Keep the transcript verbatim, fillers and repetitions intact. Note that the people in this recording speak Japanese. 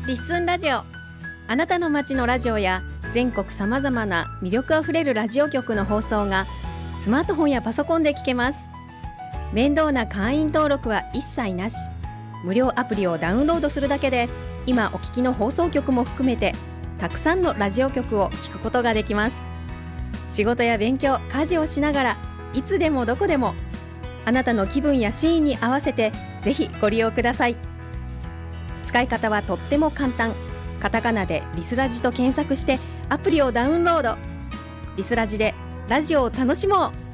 リッスンラジオ。あなたの街のラジオや全国さまざまな魅力あふれるラジオ局の放送がスマートフォンやパソコンで聞けます。面倒な会員登録は一切なし。無料アプリをダウンロードするだけで今お聞きの放送局も含めてたくさんのラジオ局を聞くことができます。仕事や勉強、家事をしながらいつでもどこでもあなたの気分やシーンに合わせてぜひご利用ください。使い方はとっても簡単。カタカナでリスラジと検索してアプリをダウンロード。リスラジでラジオを楽しもう。